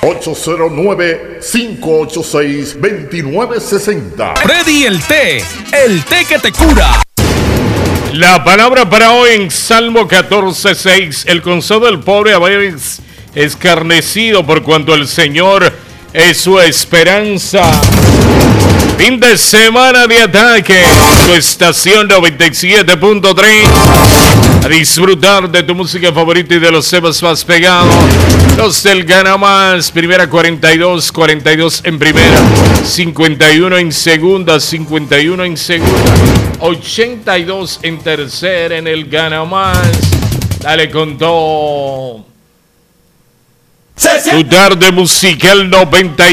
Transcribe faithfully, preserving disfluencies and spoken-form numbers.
ocho cero nueve, cinco ocho seis, dos nueve seis cero. Freddy el té, el té que te cura. La palabra para hoy en Salmo catorce seis. El consejo del pobre es escarnecido por cuanto el Señor es su esperanza. Fin de semana de ataque. Tu estación noventa y siete punto tres. A disfrutar de tu música favorita y de los temas más pegados. Los del Gana Más. Primera cuarenta y dos, cuarenta y dos en primera. cincuenta y uno en segunda, cincuenta y uno en segunda. ochenta y dos en tercera en el Gana Más. Dale con todo. Tu tarde musical noventa y